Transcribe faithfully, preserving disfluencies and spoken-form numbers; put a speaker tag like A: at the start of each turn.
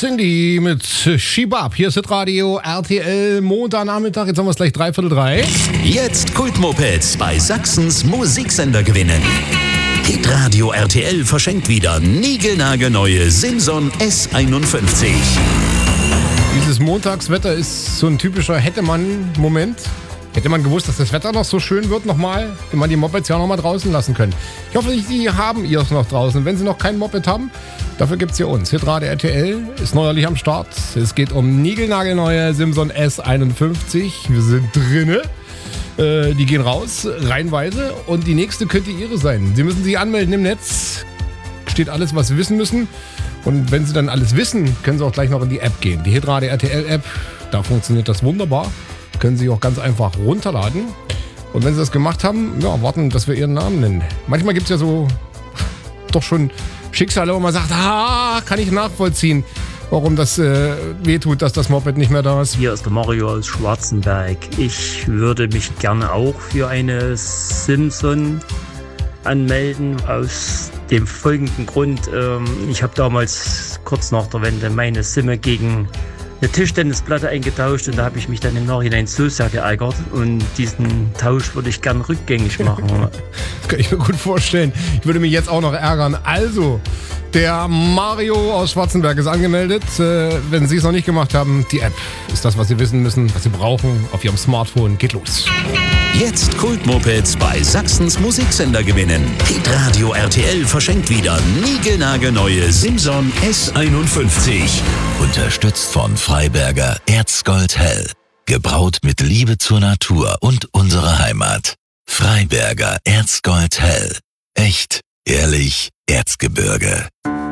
A: Cindy mit Shibab. Hier ist Hitradio R T L Montagnachmittag. Jetzt haben wir es gleich dreiviertel drei.
B: Jetzt Kultmopeds bei Sachsens Musiksender gewinnen. Hitradio R T L verschenkt wieder niegelnagelneue Simson S einundfünfzig.
A: Dieses Montagswetter ist so ein typischer Hätte-man-Moment. Hätte man gewusst, dass das Wetter noch so schön wird nochmal, wenn man die Mopeds ja noch mal draußen lassen können. Ich hoffe, Sie haben ihr es noch draußen. Wenn Sie noch kein Moped haben, dafür gibt es hier uns. Hitradio R T L ist neuerlich am Start. Es geht um niegelnagelneue Simson S einundfünfzig. Wir sind drinne. Äh, die gehen raus, reihenweise. Und die nächste könnte Ihre sein. Sie müssen sich anmelden im Netz. Steht alles, was Sie wissen müssen. Und wenn Sie dann alles wissen, können Sie auch gleich noch in die App gehen. Die Hitradio R T L App, da funktioniert das wunderbar. Können Sie auch ganz einfach runterladen. Und wenn Sie das gemacht haben, ja, warten, dass wir Ihren Namen nennen. Manchmal gibt es ja so doch schon Schicksale, wo man sagt, ah, kann ich nachvollziehen, warum das äh, wehtut, dass das Moped nicht mehr da ist.
C: Hier ist der Mario aus Schwarzenberg. Ich würde mich gerne auch für eine Simson anmelden, aus dem folgenden Grund. Ähm, ich habe damals kurz nach der Wende meine Simme gegen eine Tischtennisplatte eingetauscht und da habe ich mich dann im Nachhinein so sehr geärgert und diesen Tausch würde ich gern rückgängig machen.
A: Das kann ich mir gut vorstellen. Ich würde mich jetzt auch noch ärgern. Also, der Mario aus Schwarzenberg ist angemeldet. Äh, wenn Sie es noch nicht gemacht haben, die App ist das, was Sie wissen müssen, was Sie brauchen auf Ihrem Smartphone. Geht los.
B: Jetzt Kultmopeds bei Sachsens Musiksender gewinnen. Hitradio R T L verschenkt wieder niegelnagelneue Simson S einundfünfzig.
D: Unterstützt von Freiberger Erzgold Hell. Gebraut mit Liebe zur Natur und unserer Heimat. Freiberger Erzgold Hell. Echt, ehrlich, Erzgebirge.